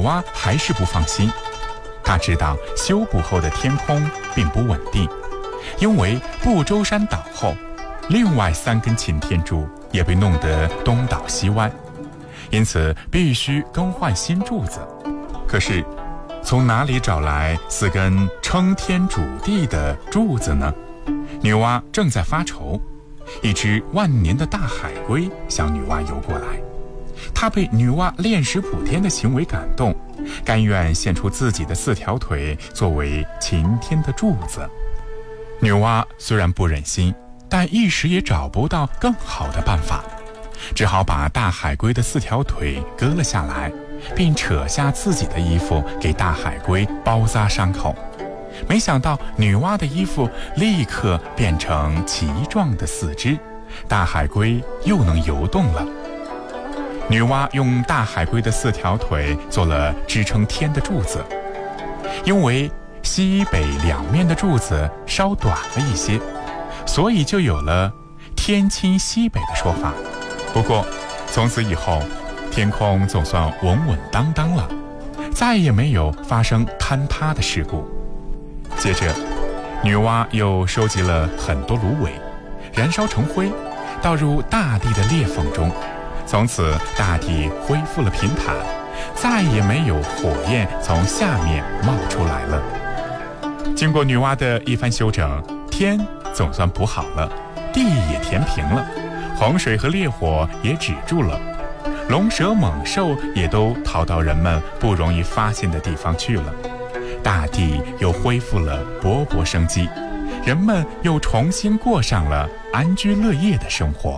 娲还是不放心，她知道修补后的天空并不稳定，因为不周山倒后，另外3根擎天柱也被弄得东倒西歪，因此必须更换新柱子。可是从哪里找来4根撑天主地的柱子呢？女娲正在发愁，一只万年的大海龟向女娲游过来，她被女娲炼石补天的行为感动，甘愿献出自己的4条腿作为擎天的柱子。女娲虽然不忍心，但一时也找不到更好的办法，只好把大海龟的4条腿割了下来，并扯下自己的衣服给大海龟包扎伤口。没想到女娲的衣服立刻变成奇壮的4肢，大海龟又能游动了。女娲用大海龟的4条腿做了支撑天的柱子，因为西北2面的柱子稍短了一些，所以就有了天倾西北的说法。不过从此以后，天空总算稳稳当当了，再也没有发生坍塌的事故。接着女娲又收集了很多芦苇，燃烧成灰，倒入大地的裂缝中，从此大地恢复了平坦，再也没有火焰从下面冒出来了。经过女娲的一番修整，天总算补好了，地也填平了，洪水和烈火也止住了，龙蛇猛兽也都逃到人们不容易发现的地方去了，大地又恢复了勃勃生机，人们又重新过上了安居乐业的生活。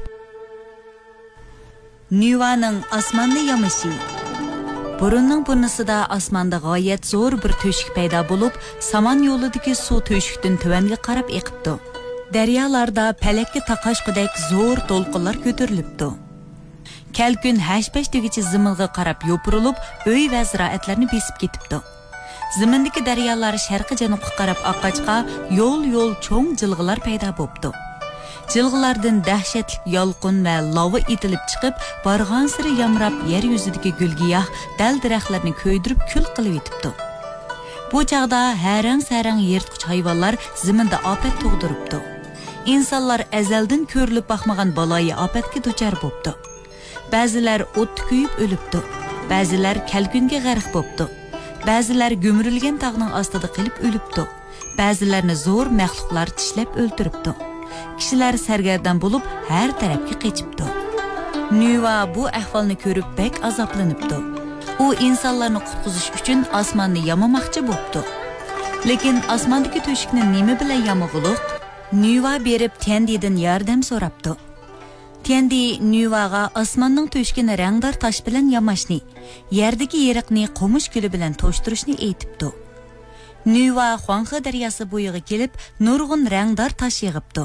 Nüvaning osmonni yamishi. Burunning bunnisida osmonda g'oyat zo'r bir to'shik paydo bo'lib, samon yo'lidagi suv to'shikdan tuvanga qarab eqibdi. Daryolarda palakka taqashqidek zo'r to'lqinlar ko'tarilibdi. Kalkun hash-pash degicha ziminga qarab yopirilib, uy va ziroatlarni besib ketibdi. Zimindagi daryolar sharqi janubga qarab oqqachqa yo'l-yo'l cho'ng jilg'alar paydo bo'libdi. Jilg'alardan dahshatli yolqin va lava etilib chiqib, borgan siri yamrab yer yuzidagi gulgiyoh, dal daraxtlarni ko'ydirib kul qilib etibdi. Bu chaqda harang-sarang yirtqich hayvonlar ziminda ofat tug'diribdi. İnsanlar azaldan ko'rilib baxmagan baloyi ofatga duchor bo'libdi. Ba'zilar o'tda kuyib o'libdi, ba'zilar kalkunga g'arq bo'libdi. Ba'zilar go'mirilgan tog'ning ostida qilib o'libdi. Ba'zilarni zo'r maxluqlar tishlab o'ltiribdi. Kishilar sargardon bo'lib har tarafga qochibdi. Nüva bu ahvolni ko'rib bek azoblanibdi. U insonlarni qutqizish uchun osmonni yamamoqchi bo'libdi. Lekin osmondagi to'shikni nima bilan yamag'uluq? Nüva berib Tendidan yordam so'rabdi. Tendi Nüvaga osmonning to'shigini rangdor tosh bilan yamashni, yerdagi yeriqni qo'mish guli bilan to'shtirishni aytibdi. Nüva Xuanxe daryosi bo'yiga kelib, nurg'un rangdor tosh yig'ibdi.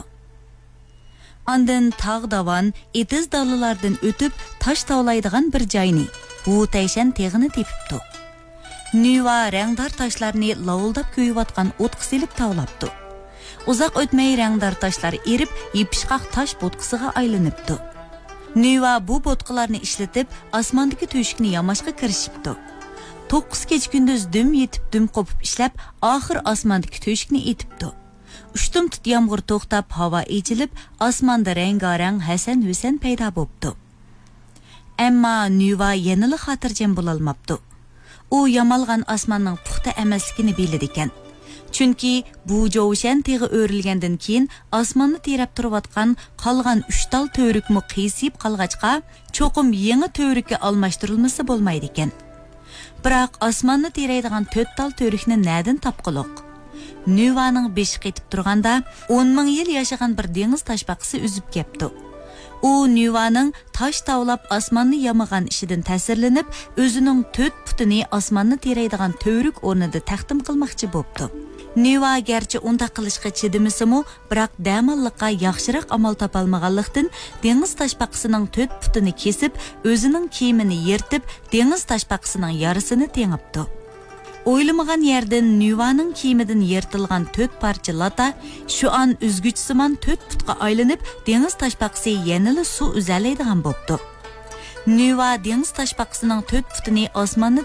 Ondan tog' davon, etiz dalalardan o'tib, tosh tavlaydigan bir joyni, bu tayshan teg'ini tepibdi. Nüva rangdor toshlarni lovuldab ko'yayotgan o'tqa silib tavlabdi. Uzoq o'tmay rangdor toshlar erib, yepishqoq tosh bo'tqisiga aylanibdi. Nüva bu bo'tqilarni ishlatib, osmondagi to'shikni yamashga kirishibdi. 9 kecha kunduz dum yetib dum qopib ishlab, oxir osmondagi to'shikni etibdi. Ushtum tut yomg'ir to'xtab, havo echilib, osmonda rangarang Hasan Husan paydo bo'libdi. Ammo Nüva yanada xotirjam bo'la olmabdi. U yamalgan osmonning puxta emasligini biladi ekan. Chunki bu jovshan teg'i o'rilgandan keyin osmonni terab turayotgan qolgan 3 tal to'rikmi qiyib qolg'achqa, cho'qim yangi to'rikka almashtirilmasa bo'lmaydi ekan. Biroq osmonni teraydigan 4 tal to'rikni nadan topqiloq? Nüvaning beshi qetib turganda 10 ming yil yashagan bir dengiz toshbaqisi uzib kepti. U Nüvaning tosh tavlab osmonni yamagan ishidan ta'sirlanib, o'zining 4 putini osmonni teraydigan to'rik o'rnida taqdim qilmoqchi bo'libdi. Nüva garchi unda qilishga chidimisi-mu, biroq damalliqqa yaxshiroq amal topolmaganlikdan dengiz toshbaqisining 4 putini kesib, o'zining kiyimini yirtib, dengiz toshbaqisining yarısini tengibdi. O'ylamagan yerdan Nüvaning kiyimidan yirtilgan 4 parcha lata shu an uzguchsimon 4 putga aylanib, dengiz toshbaqisi yanada suv uzalaydigan bo'libdi. Nüva dengiz toshbaqisining 4 putini osmonni